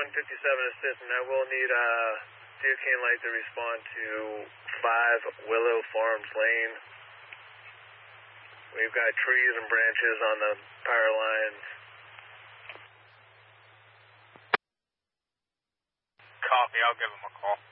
157 assist, and I will need Duquesne Light to respond to 5 Willow Farms Lane. We've got trees and branches on the power lines. Copy, I'll give him a call.